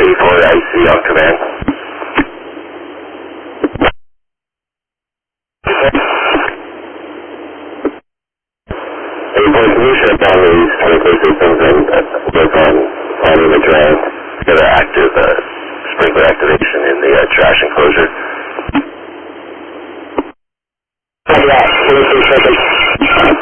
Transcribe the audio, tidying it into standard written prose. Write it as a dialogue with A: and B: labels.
A: IC on command. Can you shut down these sprinkler systems and work on finding the drain to get an active sprinkler activation in the trash enclosure?